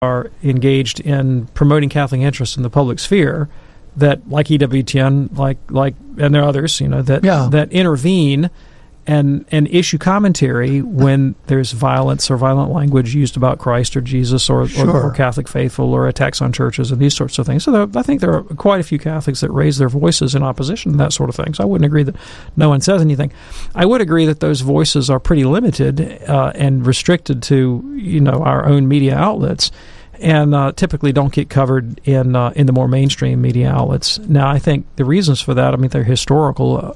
are engaged in promoting Catholic interests in the public sphere, that like EWTN, like and there are others, that intervene and issue commentary when there's violence or violent language used about Christ or Jesus or Catholic faithful or attacks on churches and these sorts of things. So I think there are quite a few Catholics that raise their voices in opposition to that sort of thing. So I wouldn't agree that no one says anything. I would agree that those voices are pretty limited and restricted to our own media outlets, and typically don't get covered in the more mainstream media outlets. Now, I think the reasons for that, they're historical.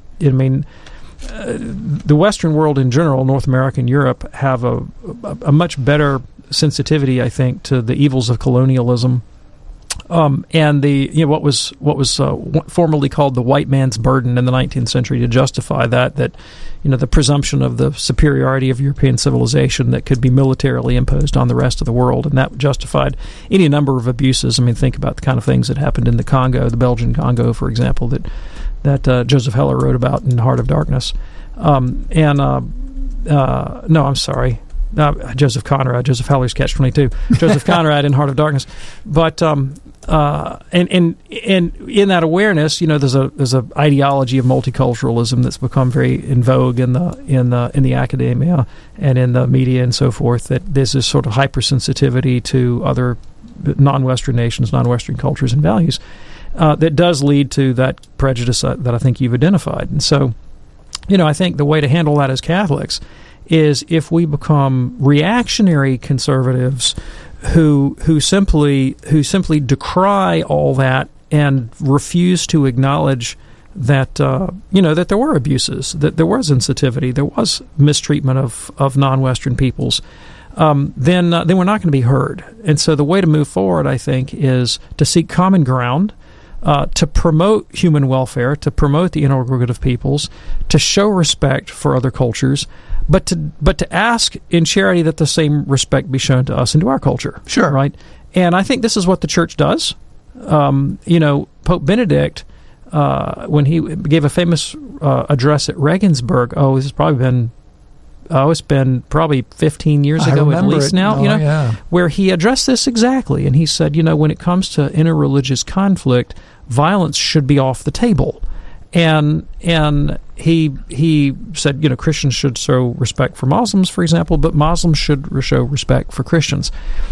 The Western world in general, North America and Europe, have a much better sensitivity, I think, to the evils of colonialism, and what was formerly called the white man's burden in the 19th century to justify that the presumption of the superiority of European civilization that could be militarily imposed on the rest of the world, and that justified any number of abuses. Think about the kind of things that happened in the Congo, the Belgian Congo, for example, that Joseph Heller wrote about in Heart of Darkness. Joseph Conrad. Joseph Heller's Catch-22. Joseph Conrad in Heart of Darkness. But and in that awareness, there's a ideology of multiculturalism that's become very in vogue in the academia and in the media and so forth. That there's this sort of hypersensitivity to other non-Western nations, non-Western cultures and values. That does lead to that prejudice that I think you've identified. And so, I think the way to handle that as Catholics is if we become reactionary conservatives who simply decry all that and refuse to acknowledge that that there were abuses, that there was insensitivity, there was mistreatment of non-Western peoples. Then we're not going to be heard. And so the way to move forward, I think, is to seek common ground. To promote human welfare, to promote the integral good of peoples, to show respect for other cultures, but to ask in charity that the same respect be shown to us and to our culture. Sure. Right? And I think this is what the Church does. Pope Benedict, when he gave a famous address at Regensburg, this has probably been it's been probably 15 years ago at least now, where he addressed this exactly. And he said, when it comes to interreligious conflict, violence should be off the table. And he said, Christians should show respect for Muslims, for example, but Muslims should show respect for Christians.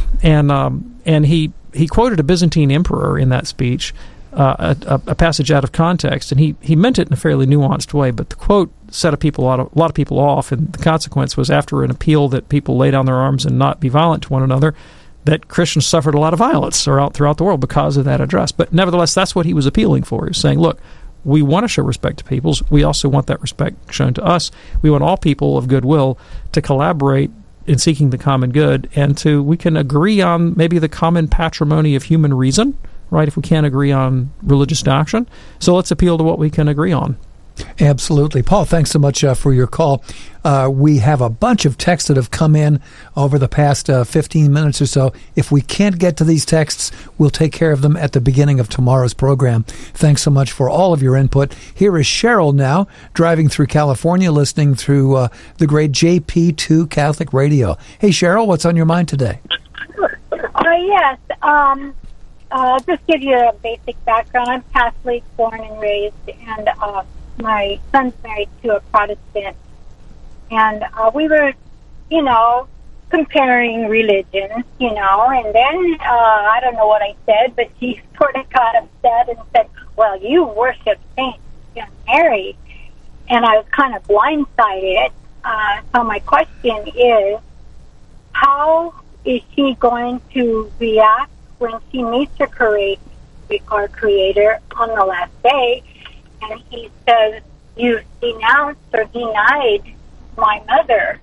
And he quoted a Byzantine emperor in that speech, a passage out of context, and he meant it in a fairly nuanced way, but the quote set a lot of people off, and the consequence was, after an appeal that people lay down their arms and not be violent to one another, that Christians suffered a lot of violence throughout the world because of that address. But nevertheless, that's what he was appealing for. He was saying, look, we want to show respect to peoples. We also want that respect shown to us. We want all people of goodwill to collaborate in seeking the common good, and we can agree on maybe the common patrimony of human reason, right, if we can't agree on religious doctrine. So let's appeal to what we can agree on. Absolutely. Paul, thanks so much for your call. We have a bunch of texts that have come in over the past 15 minutes or so. If we can't get to these texts, we'll take care of them at the beginning of tomorrow's program. Thanks so much for all of your input. Here is Cheryl now, driving through California, listening through the great JP2 Catholic Radio. Hey, Cheryl, what's on your mind today? Yes. Just give you a basic background. I'm Catholic, born and raised, and my son's married to a Protestant. And we were, comparing religions, and then I don't know what I said, but she sort of got upset and said, well, you worship Saint Mary. And I was kind of blindsided. So my question is, how is she going to react when she meets her Creator on the last day, and he says, you denounced or denied my mother?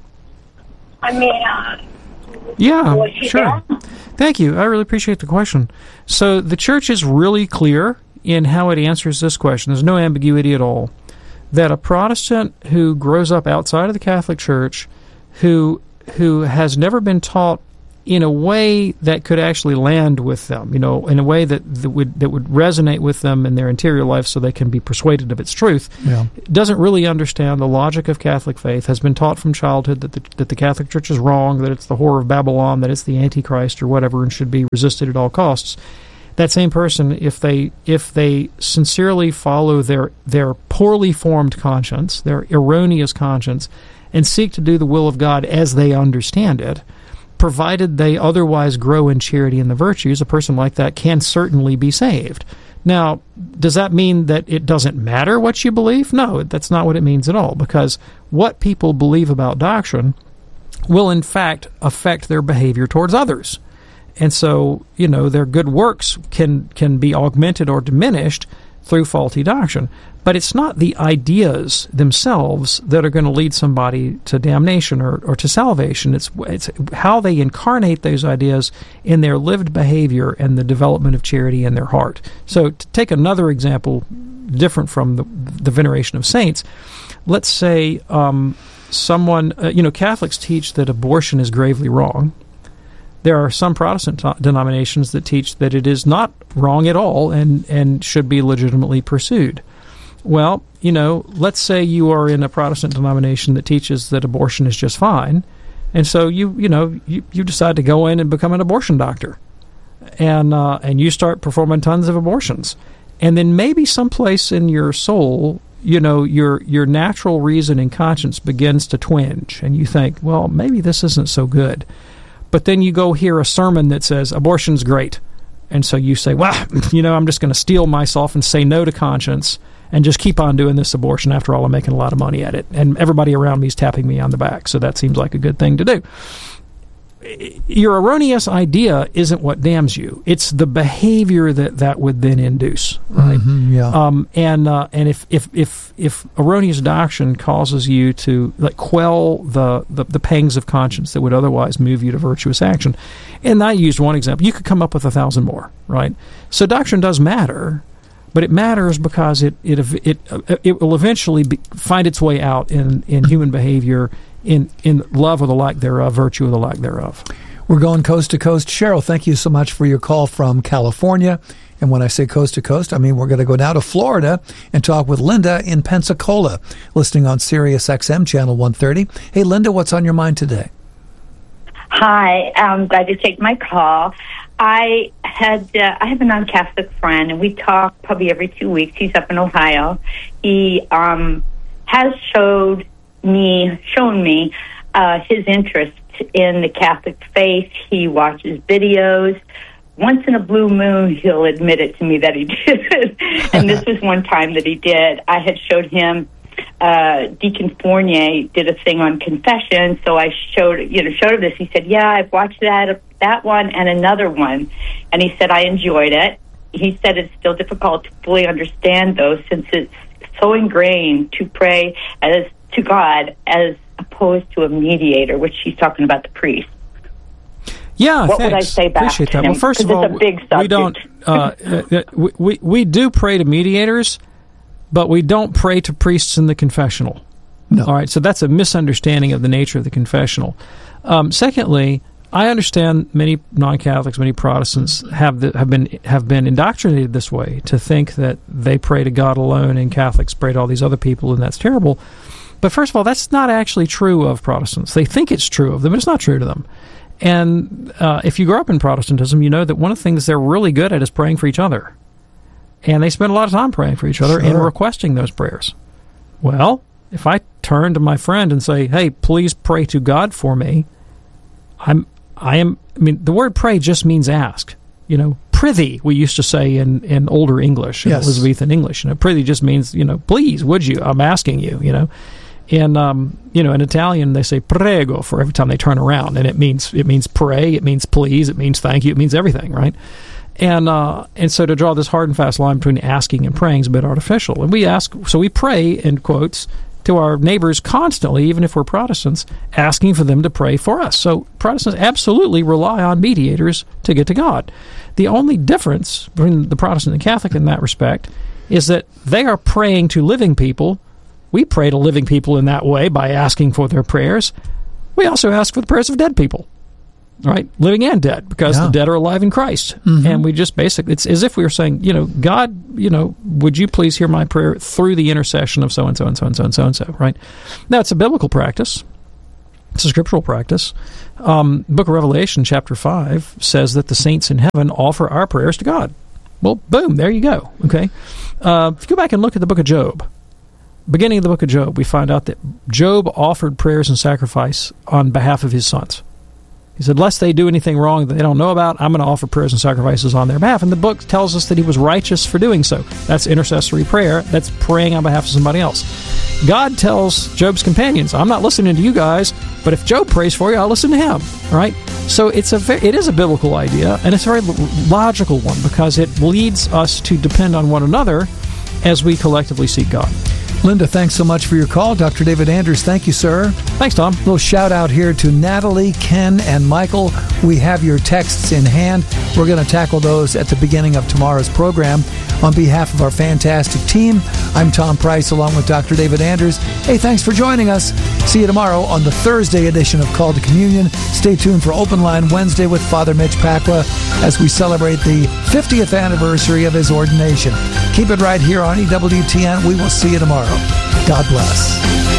Yeah, sure. Thank you. I really appreciate the question. So the Church is really clear in how it answers this question. There's no ambiguity at all. That a Protestant who grows up outside of the Catholic Church, who has never been taught in a way that could actually land with them, in a way that would resonate with them in their interior life so they can be persuaded of its truth, doesn't really understand the logic of Catholic faith, has been taught from childhood that the Catholic Church is wrong, that it's the whore of Babylon, that it's the Antichrist or whatever, and should be resisted at all costs. That same person, if they sincerely follow their poorly formed conscience, their erroneous conscience, and seek to do the will of God as they understand it, provided they otherwise grow in charity and the virtues, a person like that can certainly be saved. Now, does that mean that it doesn't matter what you believe? No, that's not what it means at all, because what people believe about doctrine will in fact affect their behavior towards others. And so, their good works can be augmented or diminished through faulty doctrine. But it's not the ideas themselves that are going to lead somebody to damnation or to salvation. It's how they incarnate those ideas in their lived behavior and the development of charity in their heart. So to take another example different from the veneration of saints, let's say someone, Catholics teach that abortion is gravely wrong. There are some Protestant denominations that teach that it is not wrong at all and should be legitimately pursued. Well, let's say you are in a Protestant denomination that teaches that abortion is just fine, and so you decide to go in and become an abortion doctor, and you start performing tons of abortions, and then maybe someplace in your soul, your natural reason and conscience begins to twinge, and you think, well, maybe this isn't so good. But then you go hear a sermon that says abortion's great. And so you say, well, I'm just going to steel myself and say no to conscience and just keep on doing this abortion. After all, I'm making a lot of money at it. And everybody around me is tapping me on the back. So that seems like a good thing to do. Your erroneous idea isn't what damns you. It's the behavior that would then induce, right? And if erroneous doctrine causes you to quell the pangs of conscience that would otherwise move you to virtuous action, and I used one example, you could come up with 1,000 more, right? So doctrine does matter, but it matters because it will eventually find its way out in human behavior, in love or the lack thereof, virtue or the lack thereof. We're going coast to coast. Cheryl, thank you so much for your call from California. And when I say coast to coast, I mean we're going to go down to Florida and talk with Linda in Pensacola, listening on Sirius XM Channel 130. Hey, Linda, what's on your mind today? Hi, I'm glad you take my call. I have a non-Catholic friend, and we talk probably every 2 weeks. He's up in Ohio. He has shown me his interest in the Catholic faith. He watches videos. Once in a blue moon, he'll admit it to me that he did. And this was one time that he did. I had showed him Deacon Fournier did a thing on confession, so I showed him this. He said, "Yeah, I've watched that one and another one," and he said, "I enjoyed it." He said it's still difficult to fully understand those, since it's so ingrained to pray as to God as opposed to a mediator, which he's talking about the priest. Yeah, what thanks. Would I say back Appreciate to that. him? Well, first of all, it's a big subject. we do pray to mediators, but we don't pray to priests in the confessional. No. All right, so that's a misunderstanding of the nature of the confessional. Secondly, I understand many non-Catholics, many Protestants have been indoctrinated this way, to think that they pray to God alone and Catholics pray to all these other people, and that's terrible. But first of all, that's not actually true of Protestants. They think it's true of them, but it's not true to them. And if you grow up in Protestantism, you know that one of the things they're really good at is praying for each other. And they spend a lot of time praying for each other and requesting those prayers. Well, if I turn to my friend and say, "Hey, please pray to God for me," the word pray just means ask. Prithee, we used to say in older English, in Elizabethan English. Prithee just means, please, would you? I'm asking you, And in Italian they say prego for every time they turn around, and it means pray, it means please, it means thank you, it means everything, right? And so to draw this hard and fast line between asking and praying is a bit artificial. And we pray, in quotes, to our neighbors constantly, even if we're Protestants, asking for them to pray for us. So Protestants absolutely rely on mediators to get to God. The only difference between the Protestant and Catholic in that respect is that they are praying to living people. We pray to living people in that way by asking for their prayers. We also ask for the prayers of dead people. right? Living and dead, because the dead are alive in Christ. And we just basically, it's as if we were saying, God, would you please hear my prayer through the intercession of so-and-so and so-and-so and so-and-so, right? Now, it's a biblical practice. It's a scriptural practice. Book of Revelation, chapter 5, says that the saints in heaven offer our prayers to God. Well, boom, there you go, okay? If you go back and look at the book of Job, beginning of the book of Job, we find out that Job offered prayers and sacrifice on behalf of his sons. He said, lest they do anything wrong that they don't know about, I'm going to offer prayers and sacrifices on their behalf. And the book tells us that he was righteous for doing so. That's intercessory prayer. That's praying on behalf of somebody else. God tells Job's companions, I'm not listening to you guys, but if Job prays for you, I'll listen to him. Right? So it is a biblical idea, and it's a very logical one, because it leads us to depend on one another as we collectively seek God. Linda, thanks so much for your call. Dr. David Anders, thank you, sir. Thanks, Tom. A little shout out here to Natalie, Ken, and Michael. We have your texts in hand. We're going to tackle those at the beginning of tomorrow's program. On behalf of our fantastic team, I'm Tom Price along with Dr. David Anders. Hey, thanks for joining us. See you tomorrow on the Thursday edition of Call to Communion. Stay tuned for Open Line Wednesday with Father Mitch Pacwa as we celebrate the 50th anniversary of his ordination. Keep it right here on EWTN. We will see you tomorrow. God bless.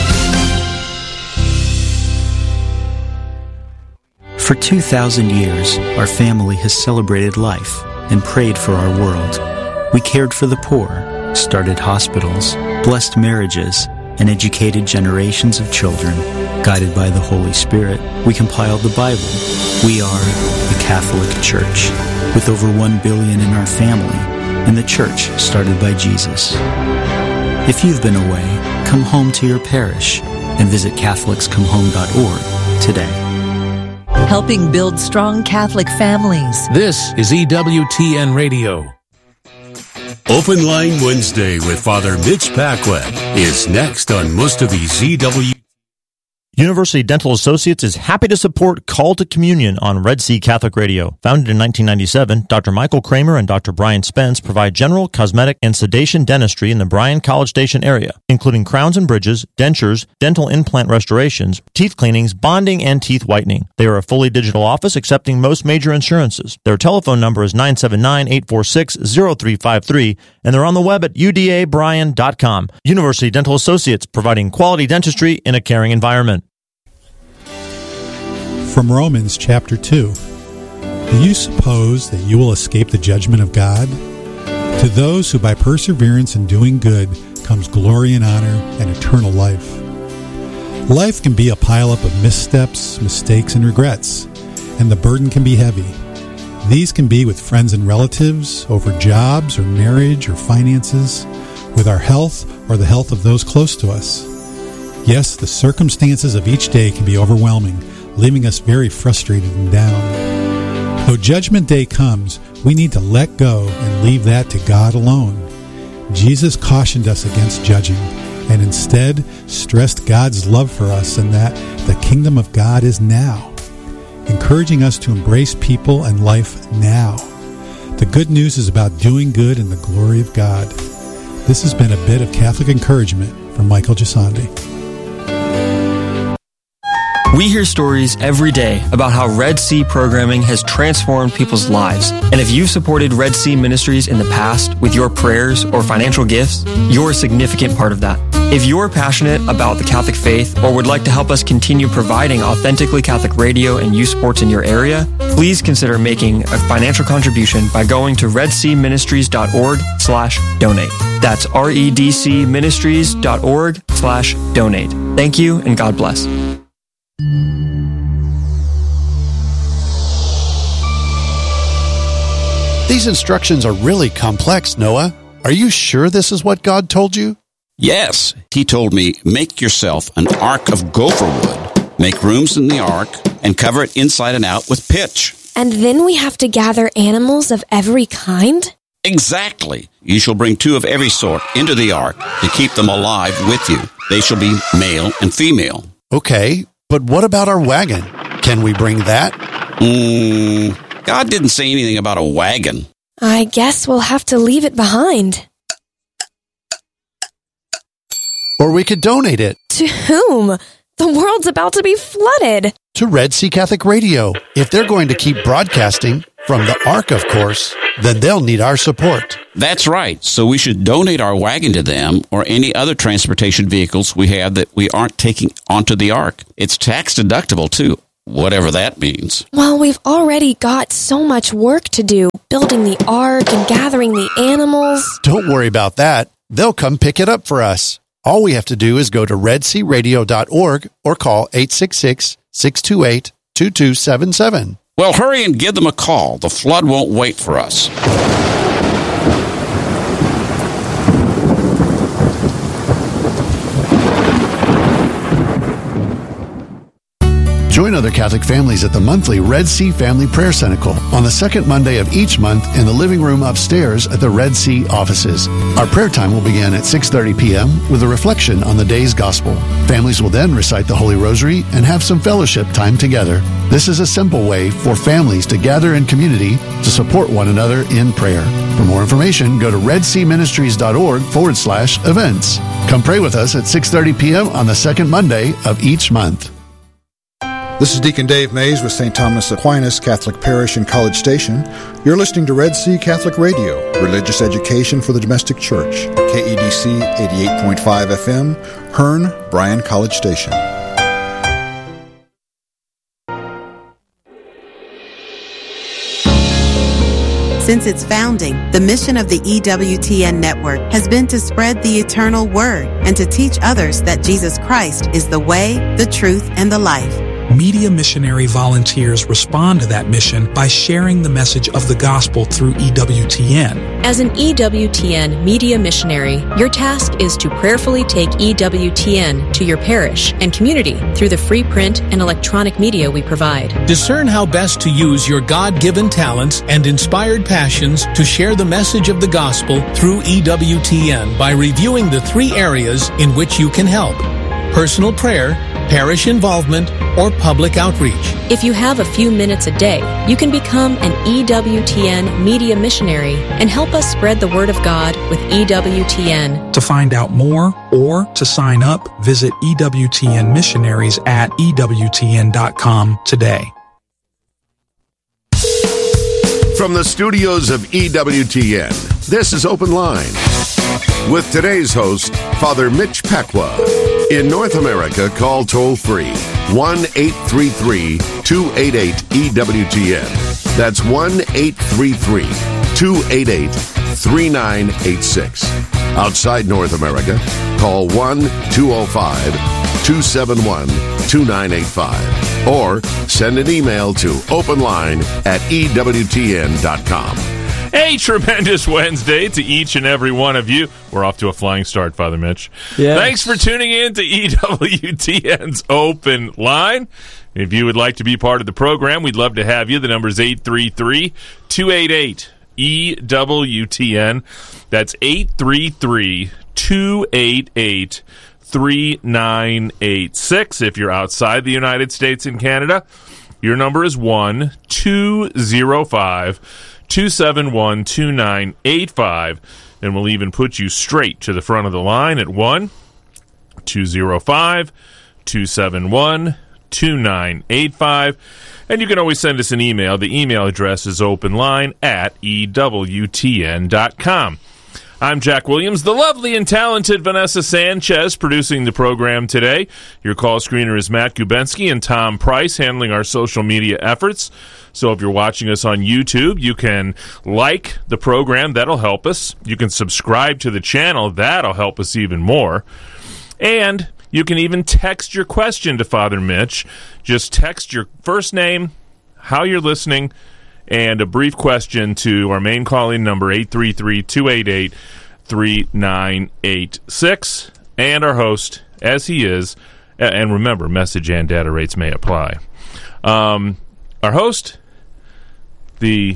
For 2,000 years, our family has celebrated life and prayed for our world. We cared for the poor, started hospitals, blessed marriages, and educated generations of children. Guided by the Holy Spirit, we compiled the Bible. We are the Catholic Church, with over 1 billion in our family, and the church started by Jesus. If you've been away, come home to your parish and visit CatholicsComeHome.org today. Helping build strong Catholic families. This is EWTN Radio. Open Line Wednesday with Father Mitch Pacwa is next on most of the ZW. University Dental Associates is happy to support Call to Communion on Red Sea Catholic Radio. Founded in 1997, Dr. Michael Kramer and Dr. Brian Spence provide general, cosmetic, and sedation dentistry in the Bryan College Station area, including crowns and bridges, dentures, dental implant restorations, teeth cleanings, bonding, and teeth whitening. They are a fully digital office accepting most major insurances. Their telephone number is 979-846-0353, and they're on the web at udabryan.com. University Dental Associates, providing quality dentistry in a caring environment. From Romans chapter 2, do you suppose that you will escape the judgment of God? To those who by perseverance in doing good comes glory and honor and eternal life. Life can be a pileup of missteps, mistakes, and regrets, and the burden can be heavy. These can be with friends and relatives, over jobs or marriage or finances, with our health or the health of those close to us. Yes, the circumstances of each day can be overwhelming, leaving us very frustrated and down. Though Judgment Day comes, we need to let go and leave that to God alone. Jesus cautioned us against judging and instead stressed God's love for us and that the kingdom of God is now, encouraging us to embrace people and life now. The good news is about doing good in the glory of God. This has been a bit of Catholic encouragement from Michael Gisandi. We hear stories every day about how Red Sea programming has transformed people's lives. And if you've supported Red Sea Ministries in the past with your prayers or financial gifts, you're a significant part of that. If you're passionate about the Catholic faith or would like to help us continue providing authentically Catholic radio and youth sports in your area, please consider making a financial contribution by going to redseaministries.org/donate. That's redcministries.org/donate. Thank you and God bless. These instructions are really complex, Noah. Are you sure this is what God told you? Yes. He told me, make yourself an ark of gopher wood, make rooms in the ark, and cover it inside and out with pitch. And then we have to gather animals of every kind? Exactly. You shall bring 2 of every sort into the ark to keep them alive with you. They shall be male and female. Okay, but what about our wagon? Can we bring that? God didn't say anything about a wagon. I guess we'll have to leave it behind. Or we could donate it. To whom? The world's about to be flooded. to Red Sea Catholic Radio. If they're going to keep broadcasting from the Ark, of course, then they'll need our support. That's right. So we should donate our wagon to them or any other transportation vehicles we have that we aren't taking onto the Ark. It's tax deductible, too, whatever that means. Well, we've already got so much work to do, building the Ark and gathering the animals. Don't worry about that. They'll come pick it up for us. All we have to do is go to redsearadio.org or call 866-628-2277. Well, hurry and give them a call. The flood won't wait for us. Join other Catholic families at the monthly Red Sea Family Prayer Cenacle on the second Monday of each month in the living room upstairs at the Red Sea offices. Our prayer time will begin at 6:30 p.m. with a reflection on the day's gospel. Families will then recite the Holy Rosary and have some fellowship time together. This is a simple way for families to gather in community to support one another in prayer. For more information, go to redseaministries.org/events. Come pray with us at 6:30 p.m. on the second Monday of each month. This is Deacon Dave Mays with St. Thomas Aquinas Catholic Parish in College Station. You're listening to Red Sea Catholic Radio, religious education for the domestic church. KEDC 88.5 FM, Hearn, Bryan College Station. Since its founding, the mission of the EWTN network has been to spread the eternal word and to teach others that Jesus Christ is the way, the truth, and the life. Media missionary volunteers respond to that mission by sharing the message of the gospel through EWTN. As an EWTN media missionary, your task is to prayerfully take EWTN to your parish and community through the free print and electronic media we provide. Discern how best to use your God-given talents and inspired passions to share the message of the gospel through EWTN by reviewing the 3 areas in which you can help: personal prayer, parish involvement, or public outreach. If you have a few minutes a day, you can become an EWTN media missionary and help us spread the word of God with EWTN. To find out more or to sign up, visit EWTN missionaries at EWTN.com today. From the studios of EWTN, this is Open Line with today's host, Father Mitch Pacwa. In North America, call toll-free 1-833-288-EWTN. That's 1-833-288-3986. Outside North America, call 1-205-271-2985. Or send an email to openline@EWTN.com. A tremendous Wednesday to each and every one of you. We're off to a flying start, Father Mitch. Yes. Thanks for tuning in to EWTN's Open Line. If you would like to be part of the program, we'd love to have you. The number is 833-288-EWTN. That's 833-288-3986. If you're outside the United States and Canada, your number is 1-205-271-2985, and we'll even put you straight to the front of the line at 1-205-271-2985. And you can always send us an email. The email address is openline@EWTN.com. I'm Jack Williams, the lovely and talented Vanessa Sanchez producing the program today. Your call screener is Matt Gubensky and Tom Price handling our social media efforts. So if you're watching us on YouTube, you can like the program. That'll help us. You can subscribe to the channel. That'll help us even more. And you can even text your question to Father Mitch. Just text your first name, how you're listening, and a brief question to our main calling number, 833-288-3986. And our host, as he is, and remember, message and data rates may apply. Our host, the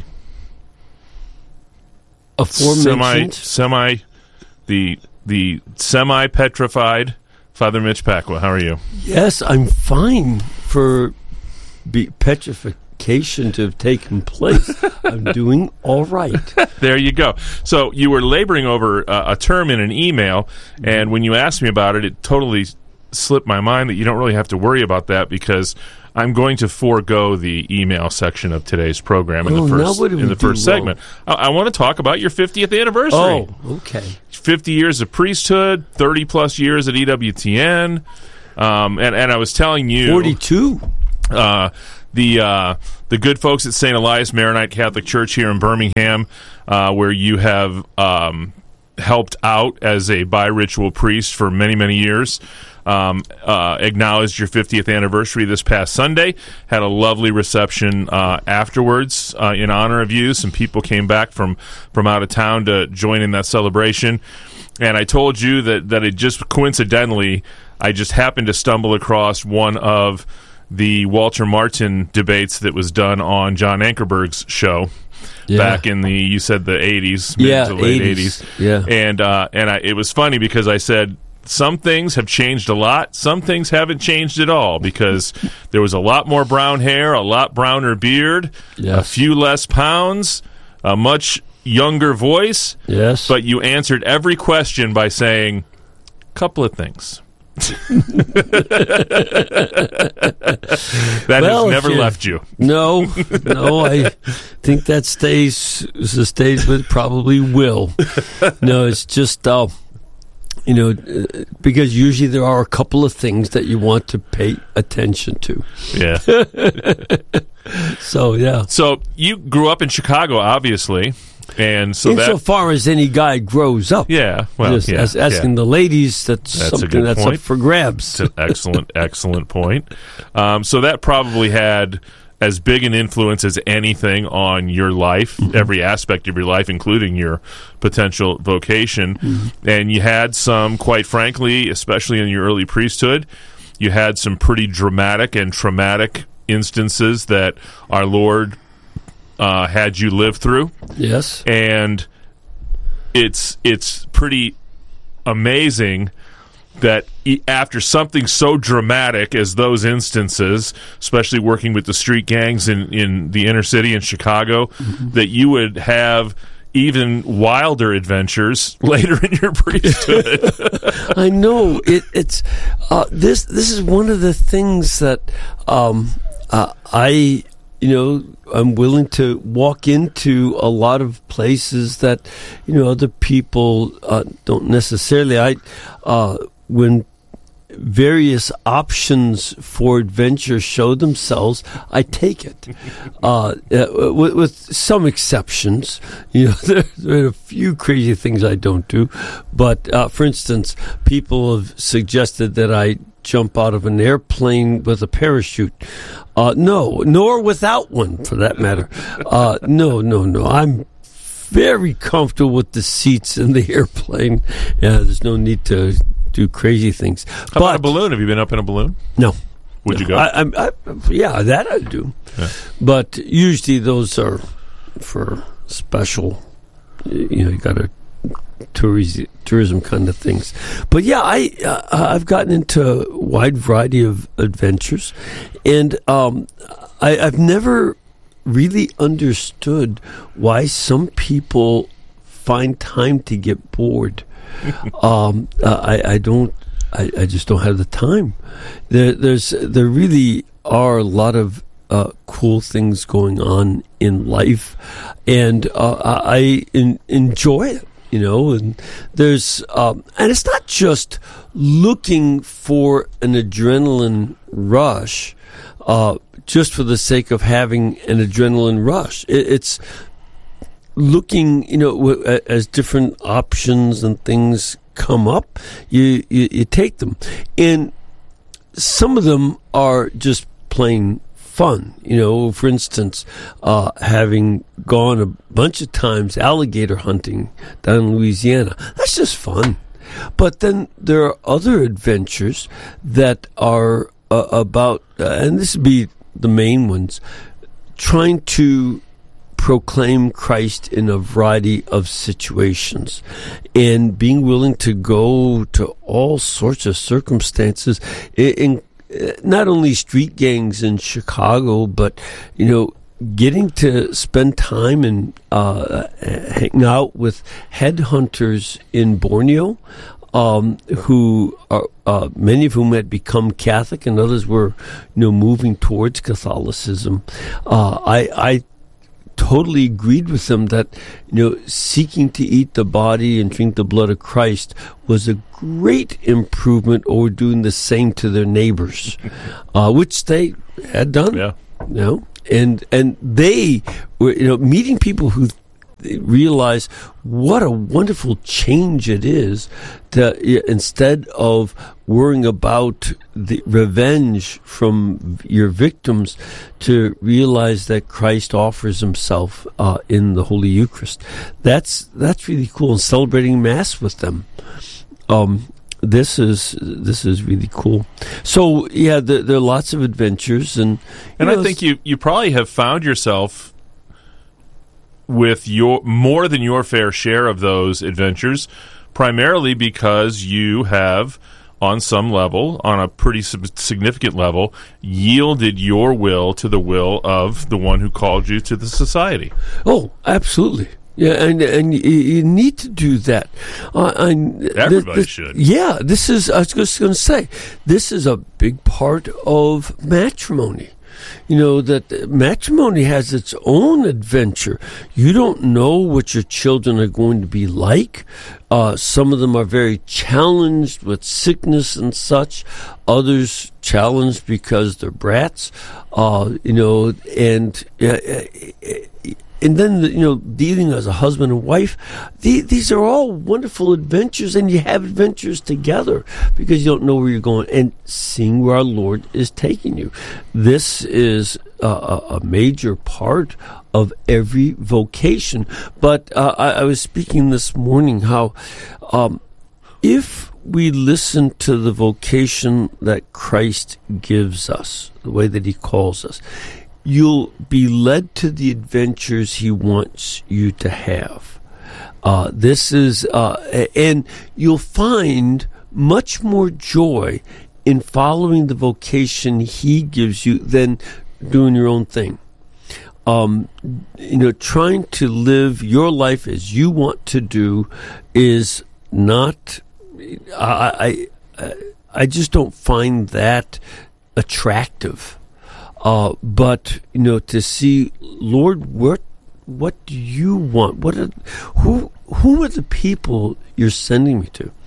semi-petrified Father Mitch Pacwa. How are you? Yes, I'm fine for petrification to have taken place. I'm doing all right. There you go. So you were laboring over a term in an email, and when you asked me about it, it totally slipped my mind that you don't really have to worry about that because I'm going to forego the email section of today's program in the first segment. I want to talk about your 50th anniversary. Oh, okay. 50 years of priesthood, 30-plus years at EWTN. And I was telling you... 42. The good folks at St. Elias Maronite Catholic Church here in Birmingham, where you have helped out as a bi-ritual priest for many, many years, acknowledged your 50th anniversary this past Sunday, had a lovely reception afterwards in honor of you. Some people came back from out of town to join in that celebration. And I told you that it just coincidentally, I just happened to stumble across one of the Walter Martin debates that was done on John Ankerberg's show back in you said the 80s, mid to late 80s. Yeah. And it was funny because I said, some things have changed a lot. Some things haven't changed at all because there was a lot more brown hair, a lot browner beard, a few less pounds, a much younger voice. Yes. But you answered every question by saying, couple of things. That has never left you. No, I think that stays, but probably will. No, it's just, because usually there are a couple of things that you want to pay attention to. Yeah. So, yeah. So you grew up in Chicago, obviously. And so insofar as any guy grows up, asking the ladies, that's something that's up for grabs. That's an excellent point. So that probably had as big an influence as anything on your life, every aspect of your life, including your potential vocation. And you had some, quite frankly, especially in your early priesthood, you had some pretty dramatic and traumatic instances that our Lord had you live through. Yes. And it's pretty amazing that after something so dramatic as those instances, especially working with the street gangs in the inner city in Chicago, that you would have even wilder adventures later in your priesthood. I know. It's this is one of the things that I'm willing to walk into a lot of places that, other people don't necessarily. When various options for adventure show themselves, I take it. With some exceptions, there are a few crazy things I don't do. But for instance, people have suggested that I jump out of an airplane with a parachute. No, nor without one, for that matter. No. I'm very comfortable with the seats in the airplane. Yeah, there's no need to do crazy things. How about a balloon? Have you been up in a balloon? No. Would you go? Yeah, that I do. Yeah. But usually those are for special, you got to tourism kind of things. But yeah, I've gotten into a wide variety of adventures, and I've never really understood why some people find time to get bored. I just don't have the time. There really are a lot of cool things going on in life, and I enjoy it. And there's and it's not just looking for an adrenaline rush just for the sake of having an adrenaline rush. It's looking, as different options and things come up, you take them, and some of them are just plain fun. For instance, having gone a bunch of times alligator hunting down in Louisiana, that's just fun. But then there are other adventures that are about, and this would be the main ones, trying to proclaim Christ in a variety of situations and being willing to go to all sorts of circumstances in not only street gangs in Chicago, but getting to spend time and hang out with headhunters in Borneo, who are, many of whom had become Catholic, and others were, moving towards Catholicism. I totally agreed with them that, seeking to eat the body and drink the blood of Christ was a great improvement over doing the same to their neighbors, which they had done. Yeah. And they were, meeting people who realize what a wonderful change it is to, instead of worrying about the revenge from your victims, to realize that Christ offers himself in the Holy Eucharist. That's really cool. And celebrating Mass with them. This is really cool. So yeah, there are lots of adventures, and I think you probably have found yourself with more than your fair share of those adventures, primarily because you have, on some level, on a pretty significant level, yielded your will to the will of the one who called you to the society. Oh, absolutely. Yeah, and you need to do that. Everybody should. Yeah, this is, I was just going to say, this is a big part of matrimony. That matrimony has its own adventure. You don't know what your children are going to be like. Some of them are very challenged with sickness and such. Others challenged because they're brats. And then, dealing as a husband and wife, these are all wonderful adventures, and you have adventures together because you don't know where you're going and seeing where our Lord is taking you. This is a major part of every vocation. But I was speaking this morning how if we listen to the vocation that Christ gives us, the way that he calls us, you'll be led to the adventures he wants you to have. And you'll find much more joy in following the vocation he gives you than doing your own thing. Trying to live your life as you want to do is not. I just don't find that attractive. But to see, Lord, what do you want? Who are the people you're sending me to?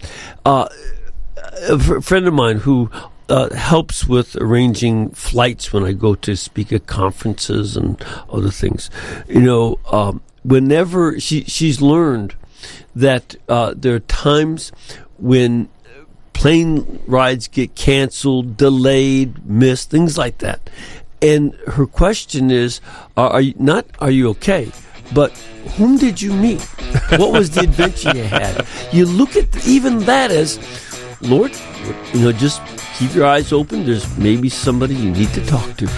A friend of mine who helps with arranging flights when I go to speak at conferences and other things. Whenever she's learned that there are times when plane rides get canceled, delayed, missed, things like that. And her question is, are you okay? But whom did you meet? What was the adventure you had? You look at even that as, Lord, just keep your eyes open. There's maybe somebody you need to talk to.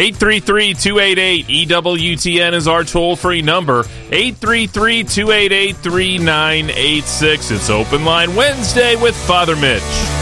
833-288-EWTN is our toll-free number. 833-288-3986. It's Open Line Wednesday with Father Mitch.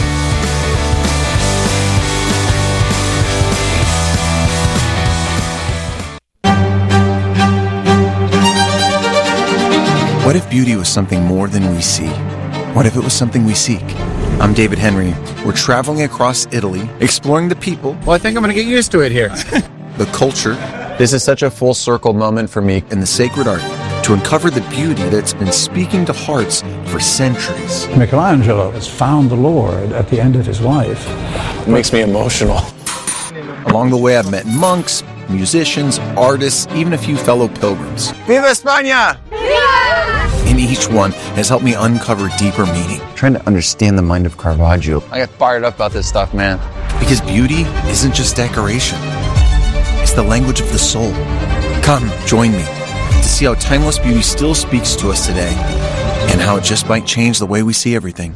What if beauty was something more than we see? What if it was something we seek? I'm David Henry. We're traveling across Italy, exploring the people. Well, I think I'm going to get used to it here. The culture. This is such a full circle moment for me. And the sacred art to uncover the beauty that's been speaking to hearts for centuries. Michelangelo has found the Lord at the end of his life. It makes me emotional. Along the way, I've met monks, musicians, artists, even a few fellow pilgrims. Viva España! And each one has helped me uncover deeper meaning. Trying to understand the mind of Caravaggio. I get fired up about this stuff, man. Because beauty isn't just decoration. It's the language of the soul. Come, join me to see how timeless beauty still speaks to us today and how it just might change the way we see everything.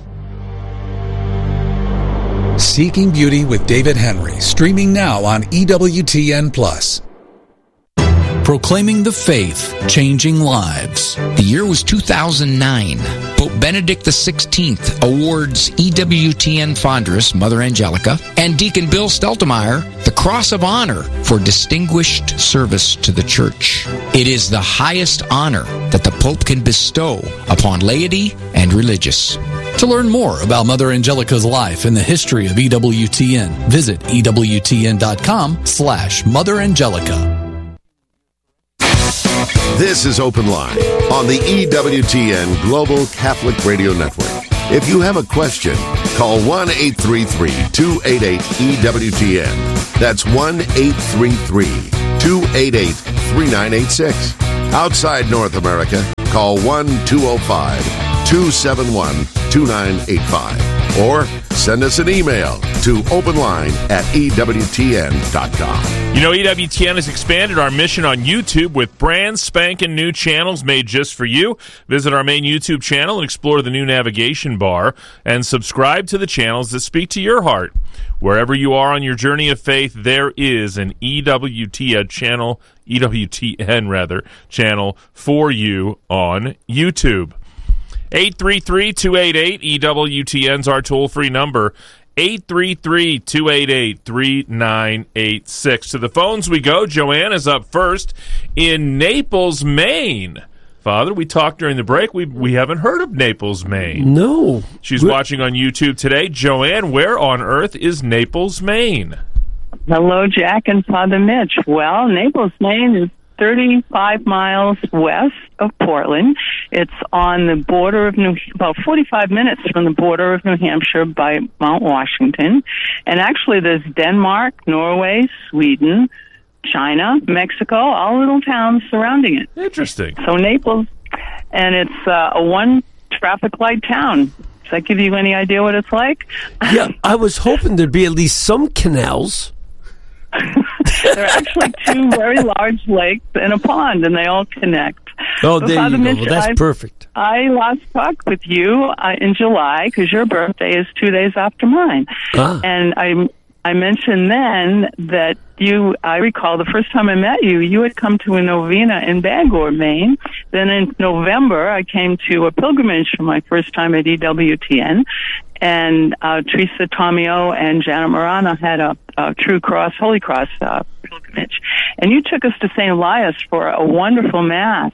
Seeking Beauty with David Henry, streaming now on EWTN+. Proclaiming the faith, changing lives. The year was 2009. Pope Benedict XVI awards EWTN Fondress, Mother Angelica, and Deacon Bill Steltemeyer the Cross of Honor for distinguished service to the Church. It is the highest honor that the Pope can bestow upon laity and religious. To learn more about Mother Angelica's life and the history of EWTN, visit EWTN.com/Mother Angelica. This is Open Line on the EWTN Global Catholic Radio Network. If you have a question, call 1-833-288-EWTN. That's 1-833-288-3986. Outside North America, call 1-205-271-2985. Or send us an email to openline@EWTN.com. You know, EWTN has expanded our mission on YouTube with brand spanking new channels made just for you. Visit our main YouTube channel and explore the new navigation bar and subscribe to the channels that speak to your heart. Wherever you are on your journey of faith, there is an EWTN channel for you on YouTube. 833-288-EWTN's our toll-free number. 833-288-3986. To the phones we go. Joanne is up first in Naples, Maine. Father, we talked during the break. We haven't heard of Naples, Maine. No. She's watching on YouTube today. Joanne, where on earth is Naples, Maine? Hello, Jack and Father Mitch. Well, Naples, Maine is 35 miles west of Portland. It's on the border of about 45 minutes from the border of New Hampshire by Mount Washington. And actually there's Denmark, Norway, Sweden, China, Mexico, all little towns surrounding it. Interesting. So Naples, and it's a one traffic light town. Does that give you any idea what it's like? Yeah, I was hoping there'd be at least some canals. There are actually two very large lakes and a pond, and they all connect. Oh, there you go. Well, that's perfect. I lost talk with you in July because your birthday is 2 days after mine. And I mentioned then that I recall the first time I met you, you had come to a novena in Bangor, Maine. Then in November, I came to a pilgrimage for my first time at EWTN. And Teresa Tomeo and Janet Morana had a True Cross, Holy Cross pilgrimage. And you took us to St. Elias for a wonderful Mass.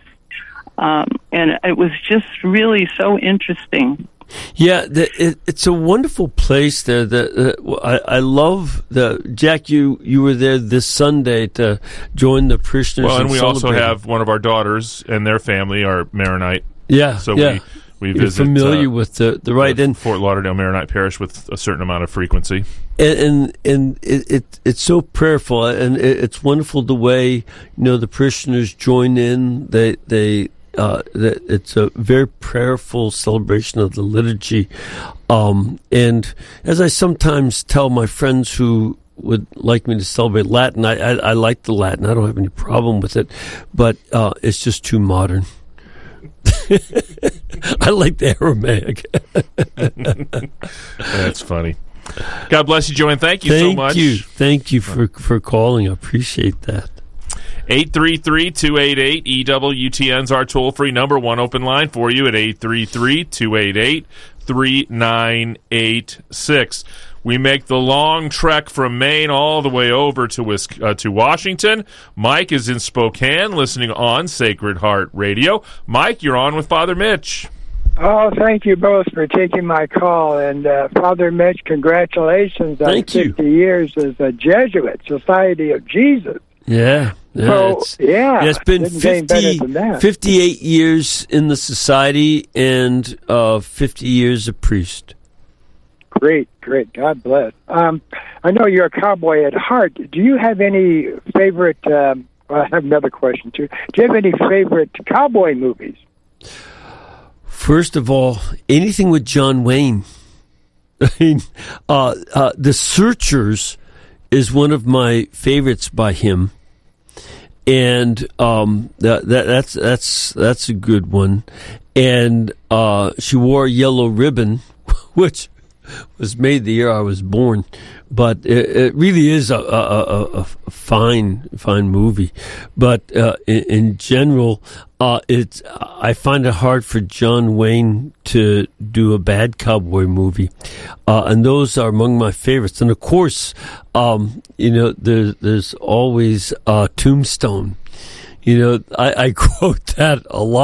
And it was just really so interesting. Yeah, it's a wonderful place there. I love Jack. You were there this Sunday to join the parishioners. Well, and we also have one of our daughters and their family are Maronite. Yeah, so we You're visit. Familiar with the right in Fort Lauderdale Maronite Parish with a certain amount of frequency. And it's so prayerful, and it's wonderful the way the parishioners join in. It's a very prayerful celebration of the liturgy. And as I sometimes tell my friends who would like me to celebrate Latin, I like the Latin. I don't have any problem with it, but it's just too modern. I like the Aramaic. That's funny. God bless you, Joanne. Thank you so much. Thank you for calling. I appreciate that. 833-288-EWTN's our toll-free number. One open line for you at 833-288-3986. We make the long trek from Maine all the way over to Washington. Mike is in Spokane listening on Sacred Heart Radio. Mike, you're on with Father Mitch. Oh, thank you both for taking my call. And Father Mitch, congratulations on 50 years as a Jesuit, Society of Jesus. Yeah. It's been 58 years in the society and 50 years a priest. Great. God bless. I know you're a cowboy at heart. Do you have any favorite, I have another question too. Do you have any favorite cowboy movies? First of all, anything with John Wayne. I mean, The Searchers is one of my favorites by him. And that's a good one. And She Wore a Yellow Ribbon, which was made the year I was born, but it really is a fine movie. But in general, I find it hard for John Wayne to do a bad cowboy movie, and those are among my favorites. And of course, there's always Tombstone. I quote that a lot.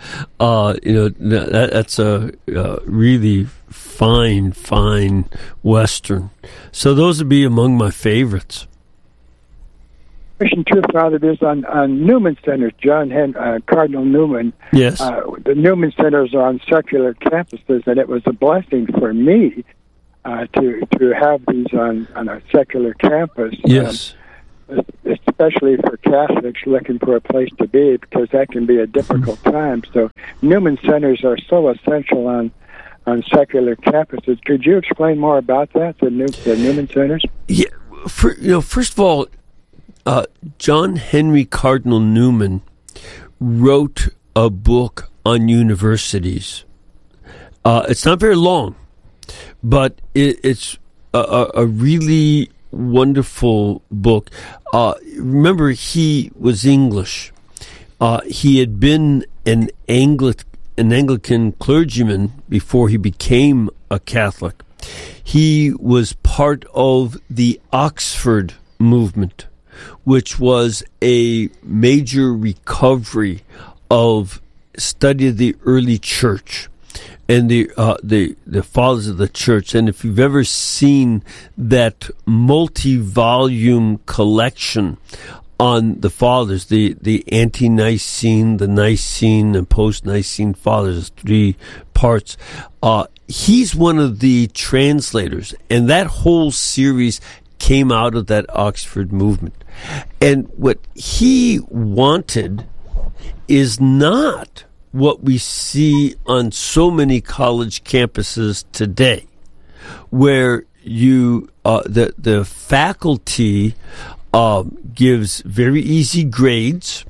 That's a really fine Western. So those would be among my favorites. Question two, Father, is on Newman Centers. Cardinal Newman. Yes. The Newman Centers are on secular campuses, and it was a blessing for me to have these on a secular campus. Yes. Especially for Catholics looking for a place to be, because that can be a difficult time. So Newman Centers are so essential on secular campuses. Could you explain more about that, the Newman Centers? Yeah. First of all, John Henry Cardinal Newman wrote a book on universities. It's not very long, but it's a really wonderful book. Remember, he was English. He had been an Anglican clergyman before he became a Catholic. He was part of the Oxford movement, which was a major recovery of study of the early church and the fathers of the church. And if you've ever seen that multi-volume collection on the fathers, the ante-Nicene, the Nicene, and post-Nicene fathers, 3 parts, he's one of the translators, and that whole series came out of that Oxford movement. And what he wanted is not what we see on so many college campuses today, where the faculty gives very easy grades,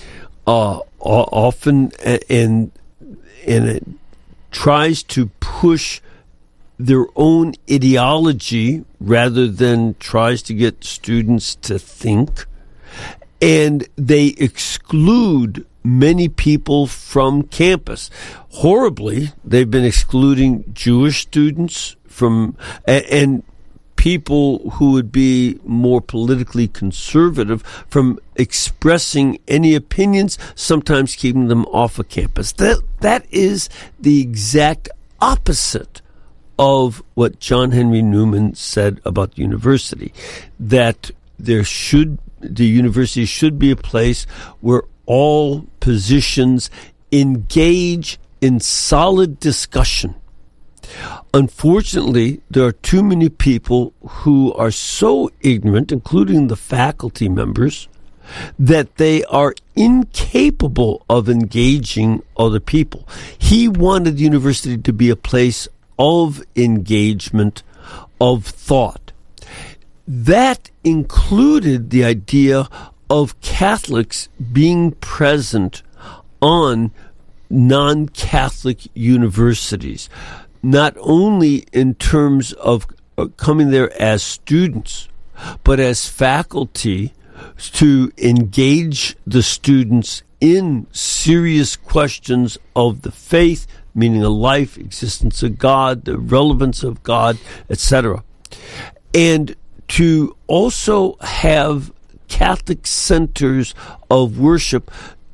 often, and it tries to push their own ideology rather than tries to get students to think, and they exclude many people from campus. Horribly, they've been excluding Jewish students from and people who would be more politically conservative from expressing any opinions, sometimes keeping them off of campus. That is the exact opposite of what John Henry Newman said about the university, that the university should be a place where all positions engage in solid discussion. Unfortunately, there are too many people who are so ignorant, including the faculty members, that they are incapable of engaging other people. He wanted the university to be a place of engagement, of thought. That included the idea of Catholics being present on non-Catholic universities, not only in terms of coming there as students, but as faculty to engage the students in serious questions of the faith, meaning of life, existence of God, the relevance of God, etc. And to also have Catholic centers of worship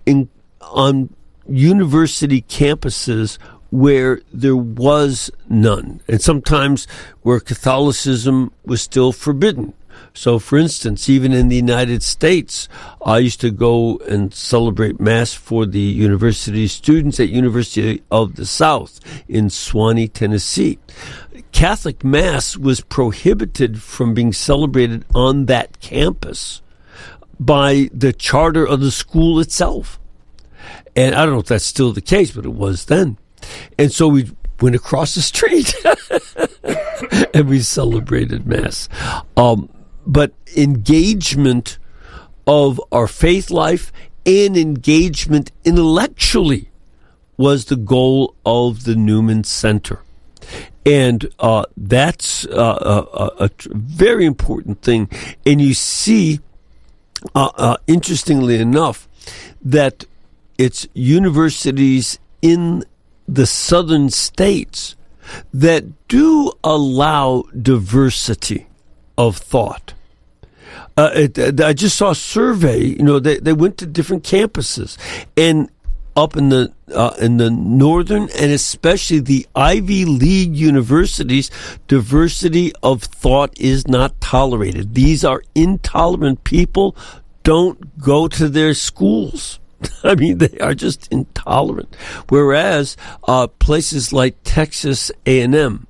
on university campuses where there was none, and sometimes where Catholicism was still forbidden. So, for instance, even in the United States, I used to go and celebrate Mass for the university students at University of the South in Swanee, Tennessee. Catholic Mass was prohibited from being celebrated on that campus by the charter of the school itself. And I don't know if that's still the case, but it was then. And so we went across the street and we celebrated Mass. But engagement of our faith life and engagement intellectually was the goal of the Newman Center. And that's a very important thing. And you see, interestingly enough, that it's universities in the southern states that do allow diversity of thought. I just saw a survey, they went to different campuses, and up in the northern and especially the Ivy League universities, diversity of thought is not tolerated. These are intolerant people. Don't go to their schools. I mean, they are just intolerant. Whereas places like Texas A&M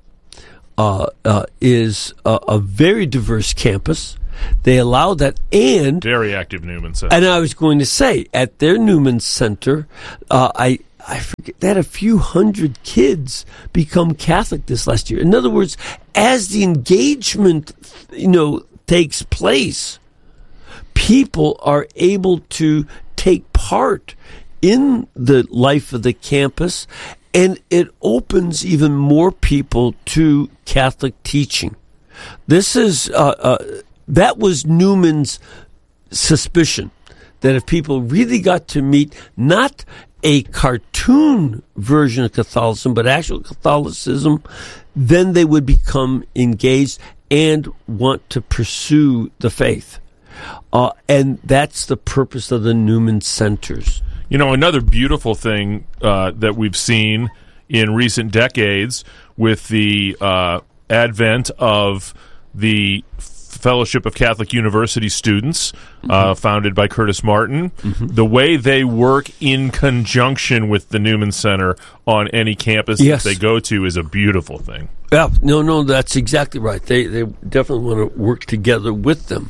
is a very diverse campus. They allow that, and very active Newman Center. And I was going to say, at their Newman Center, I forget, they had a few hundred kids become Catholic this last year. In other words, as the engagement, takes place, people are able to take part in the life of the campus, and it opens even more people to Catholic teaching. This is that was Newman's suspicion, that if people really got to meet not a cartoon version of Catholicism, but actual Catholicism, then they would become engaged and want to pursue the faith. And that's the purpose of the Newman Centers. Another beautiful thing that we've seen in recent decades with the advent of the Fellowship of Catholic University Students, founded by Curtis Martin, the way they work in conjunction with the Newman Center on any campus that they go to is a beautiful thing. Yeah, no, that's exactly right. They definitely want to work together with them.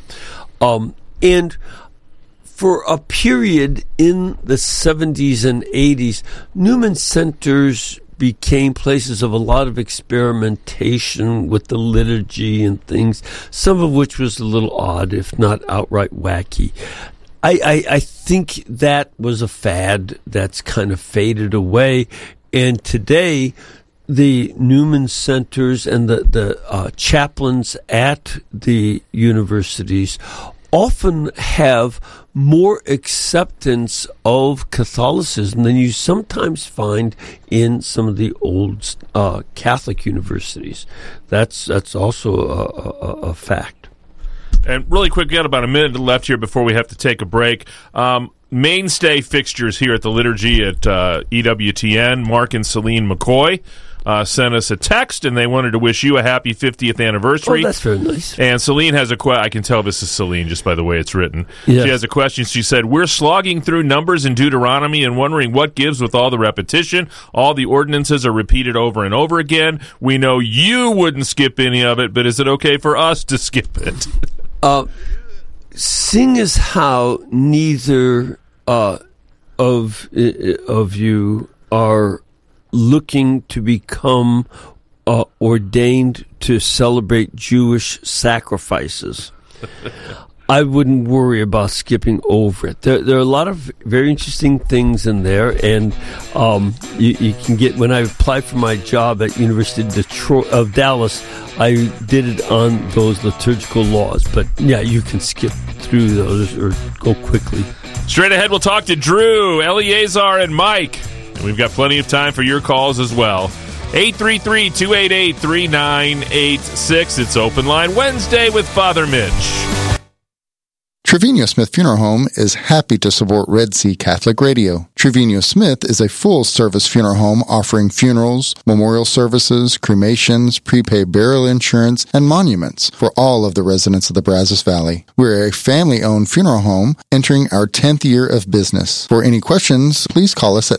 And for a period in the 70s and 80s, Newman Centers became places of a lot of experimentation with the liturgy and things, some of which was a little odd, if not outright wacky. I think that was a fad that's kind of faded away. And today, the Newman Centers and the chaplains at the universities often have more acceptance of Catholicism than you sometimes find in some of the old Catholic universities. That's also a fact. And really quick, we got about a minute left here before we have to take a break. Mainstay fixtures here at the liturgy at EWTN, Mark and Celine McCoy sent us a text, and they wanted to wish you a happy 50th anniversary. Oh, that's very nice. And Celine has a question. I can tell this is Celine just by the way it's written. Yes. She has a question. She said, we're slogging through numbers in Deuteronomy and wondering what gives with all the repetition. All the ordinances are repeated over and over again. We know you wouldn't skip any of it, but is it okay for us to skip it? Seeing as how neither of you are looking to become ordained to celebrate Jewish sacrifices, I wouldn't worry about skipping over it. There are a lot of very interesting things in there, and you can get. When I applied for my job at University of Dallas, I did it on those liturgical laws. But yeah, you can skip through those or go quickly. Straight ahead, we'll talk to Drew, Eleazar, and Mike. And we've got plenty of time for your calls as well. 833-288-3986. It's Open Line Wednesday with Father Mitch. Trevino Smith Funeral Home is happy to support Red Sea Catholic Radio. Trevino Smith is a full-service funeral home offering funerals, memorial services, cremations, prepaid burial insurance, and monuments for all of the residents of the Brazos Valley. We're a family-owned funeral home entering our 10th year of business. For any questions, please call us at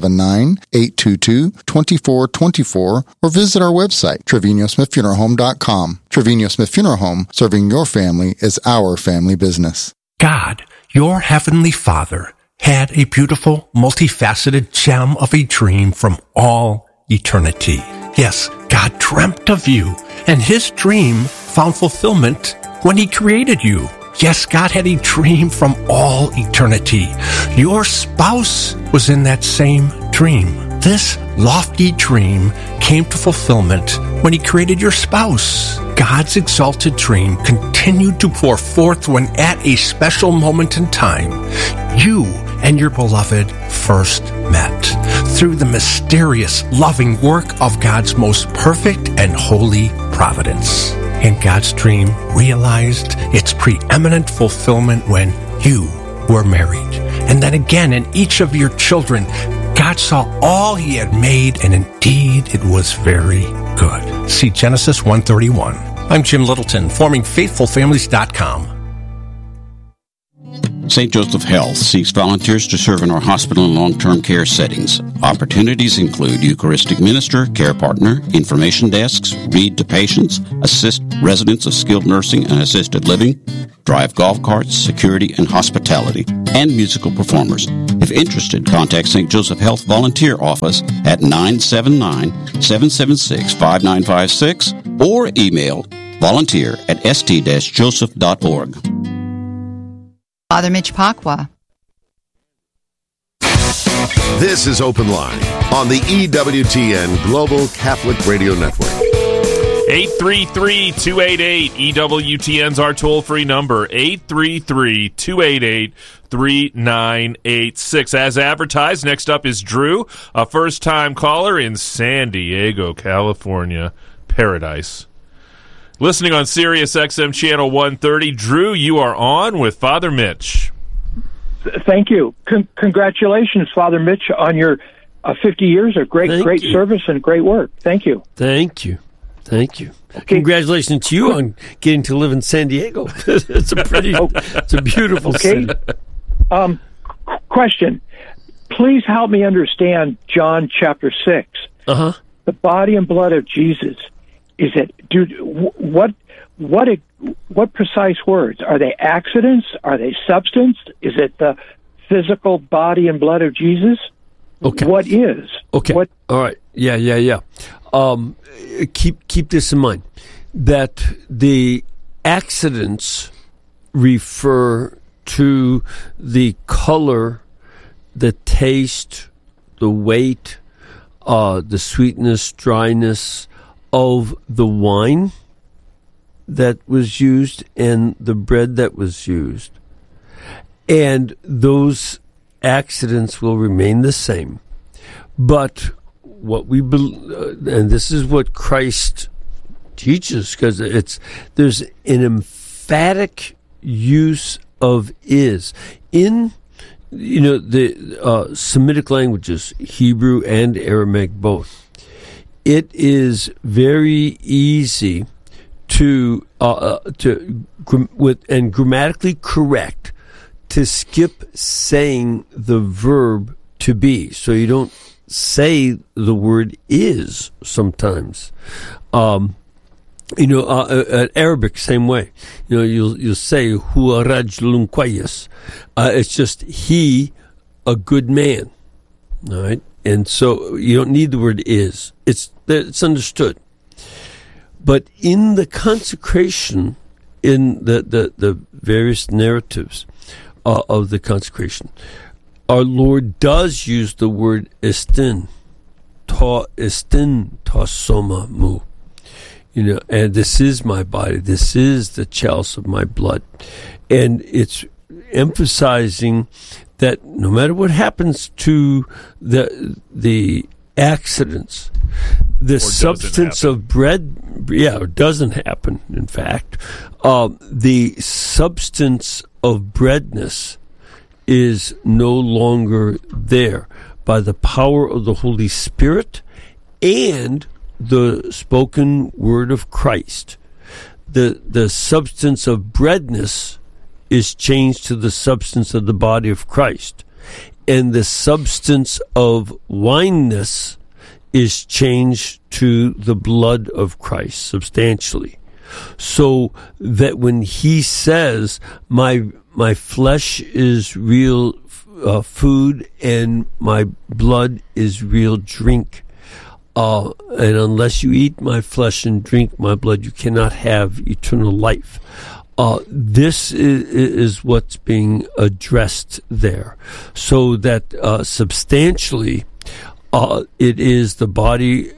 979-822-2424 or visit our website, TrevinoSmithFuneralHome.com. Trevino Smith Funeral Home, serving your family is our family business. God, your heavenly Father, had a beautiful, multifaceted gem of a dream from all eternity. Yes, God dreamt of you, and his dream found fulfillment when he created you. Yes, God had a dream from all eternity. Your spouse was in that same dream. This lofty dream came to fulfillment when he created your spouse. God's exalted dream continued to pour forth when at a special moment in time, you and your beloved first met through the mysterious, loving work of God's most perfect and holy providence. And God's dream realized its preeminent fulfillment when you were married. and then again in each of your children. God saw all he had made, and indeed it was very good. See Genesis 1:31. I'm Jim Littleton, formingfaithfulfamilies.com. St. Joseph Health seeks volunteers to serve in our hospital and long-term care settings. Opportunities include Eucharistic minister, care partner, information desks, read to patients, assist residents of skilled nursing and assisted living, drive golf carts, security and hospitality, and musical performers. If interested, contact St. Joseph Health Volunteer Office at 979-776-5956 or email volunteer@st-joseph.org. Father Mitch Pacwa. This is Open Line on the EWTN Global Catholic Radio Network. 833-288 EWTN's our toll-free number, 833-288-3986. As advertised, next up is Drew, a first-time caller in San Diego, California. Paradise. Listening on Sirius XM Channel 130. Drew, you are on with Father Mitch. Thank you. Congratulations, Father Mitch, on your 50 years of great service and great work. Thank you. Thank you. Thank you. Okay. Congratulations to you on getting to live in San Diego. It's a beautiful city. Question. Please help me understand John chapter 6. Uh-huh. The body and blood of Jesus. Is it, what precise words? Are they accidents? Are they substance? Is it the physical body and blood of Jesus? Okay. What is? Okay. What? All right. Yeah. Keep this in mind, that the accidents refer to the color, the taste, the weight, the sweetness, dryness of the wine that was used and the bread that was used. And those accidents will remain the same. But what we and this is what Christ teaches, because there's an emphatic use of is in the Semitic languages, Hebrew and Aramaic both. It is very easy to grammatically correct to skip saying the verb to be, so you don't say the word is sometimes. Arabic, same way. You'll say huwa rajulun koyis. It's just he, a good man. All right. And so you don't need the word is. It's understood. But in the consecration, in the various narratives of the consecration, our Lord does use the word estin, ta soma mu. And this is my body. This is the chalice of my blood. And it's emphasizing that no matter what happens to the accidents, the substance of bread, it doesn't happen, in fact, the substance of breadness is no longer there by the power of the Holy Spirit and the spoken word of Christ. The substance of breadness is changed to the substance of the body of Christ. And the substance of wineness is changed to the blood of Christ substantially. So that when he says, my flesh is real food and my blood is real drink, and unless you eat my flesh and drink my blood, you cannot have eternal life. This is what's being addressed there. So that substantially, it is the body,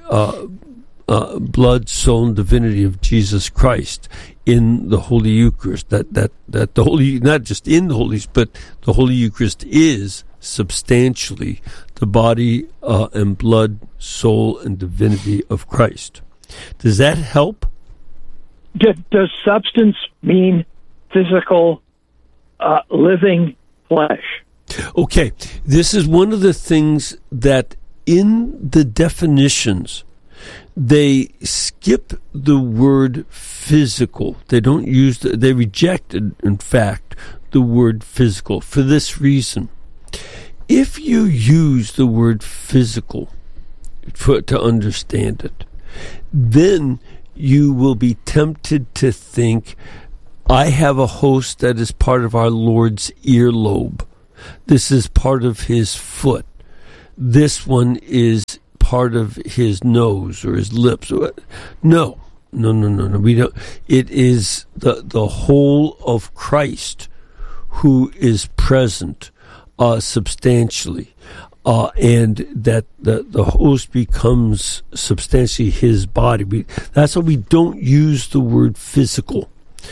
blood, soul, and divinity of Jesus Christ in the Holy Eucharist. That the Holy, not just in the Holy, but the Holy Eucharist is substantially the body and blood, soul, and divinity of Christ. Does that help? Does substance mean physical, living flesh? Okay, this is one of the things that in the definitions, they skip the word physical. They don't use they rejected, in fact, the word physical for this reason. If you use the word physical to understand it, then you will be tempted to think, I have a host that is part of our Lord's earlobe. This is part of his foot. This one is part of his nose or his lips. No. We don't. It is the whole of Christ who is present substantially, and that the host becomes substantially his body. That's why we don't use the word physical.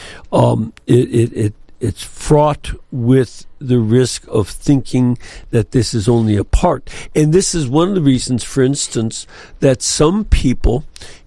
It's fraught with the risk of thinking that this is only a part. And this is one of the reasons, for instance, that some people,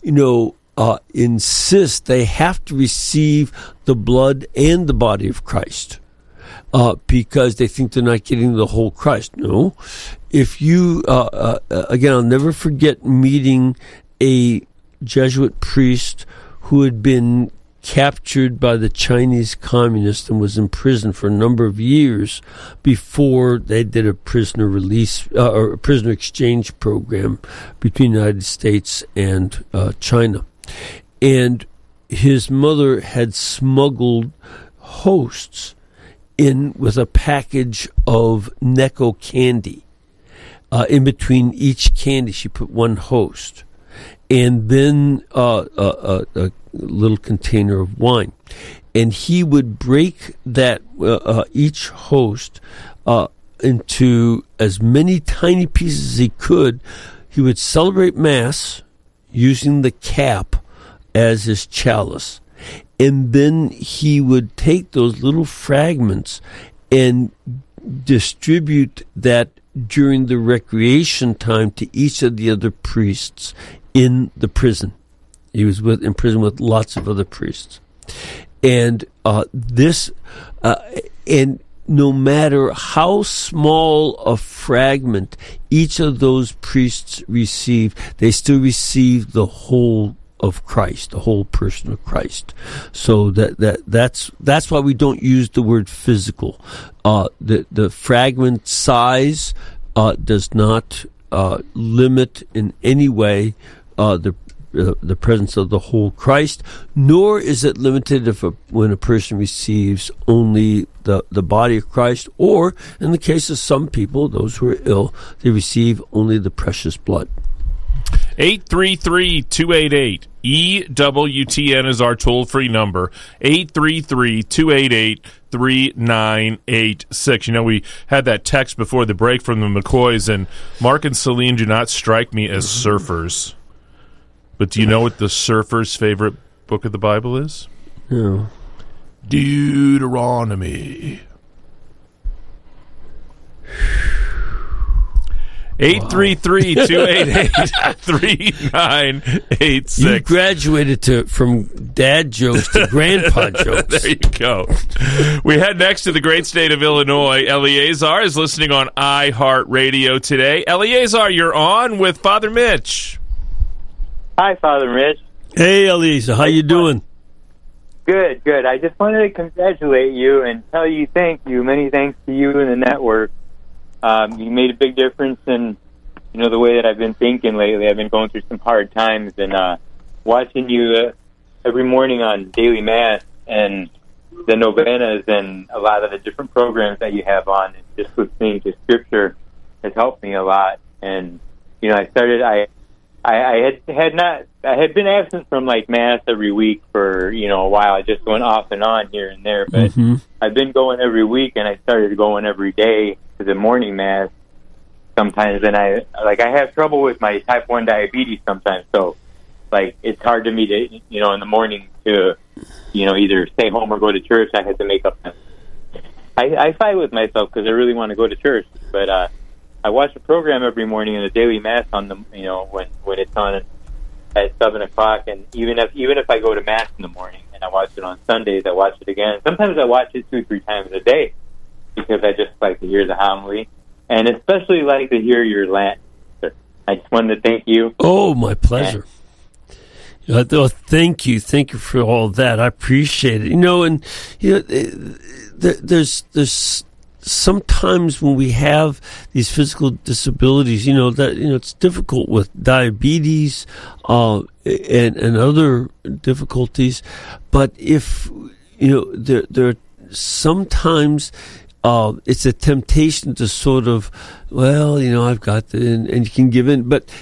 insist they have to receive the blood and the body of Christ because they think they're not getting the whole Christ. No. If you, again, I'll never forget meeting a Jesuit priest who had been captured by the Chinese communists and was in prison for a number of years before they did a prisoner release or a prisoner exchange program between the United States and China. And his mother had smuggled hosts in with a package of Necco candy. In between each candy, she put one host. And then a little container of wine. And he would break that each host into as many tiny pieces as he could. He would celebrate Mass using the cap as his chalice. And then he would take those little fragments and distribute that during the recreation time to each of the other priests in the prison. He was in prison with lots of other priests. And and no matter how small a fragment each of those priests receive, they still receive the whole of Christ, the whole person of Christ. So that's why we don't use the word physical. The fragment size does not limit in any way the presence of the whole Christ, nor is it limited when a person receives only the body of Christ, or in the case of some people, those who are ill, they receive only the precious blood. 833-288 EWTN is our toll-free number. 833-288-3986. We had that text before the break from the McCoys, and Mark and Celine do not strike me as surfers. But do you know what the surfer's favorite book of the Bible is? No. Deuteronomy. 833-288-3986. You graduated from dad jokes to grandpa jokes. There you go. We head next to the great state of Illinois. Eleazar is listening on iHeartRadio today. Eleazar, you're on with Father Mitch. Hi, Father Mitch. Hey, Eleazar. How you doing? Good. I just wanted to congratulate you and tell you thank you. Many thanks to you and the network. You made a big difference in, the way that I've been thinking lately. I've been going through some hard times, and watching you every morning on Daily Mass and the novenas and a lot of the different programs that you have on, and just listening to Scripture has helped me a lot. And I had been absent from Mass every week for a while. I just went off and on here and there, but I've been going every week, and I started going every day to the morning Mass sometimes. And I have trouble with my type 1 diabetes sometimes, so it's hard to me to in the morning to either stay home or go to church. I had to make up. I fight with myself because I really want to go to church, but I watch the program every morning in the daily Mass on the when it's on at 7:00, and even if I go to Mass in the morning and I watch it on Sundays, I watch it again. Sometimes I watch it 2-3 times a day, because I just like to hear the homily, and especially like to hear your Latin. I just wanted to thank you. Oh, my pleasure. Thank you for all that. I appreciate it. There's sometimes when we have these physical disabilities, it's difficult with diabetes and other difficulties. But if there are sometimes it's a temptation to sort of, I've got and you can give in. But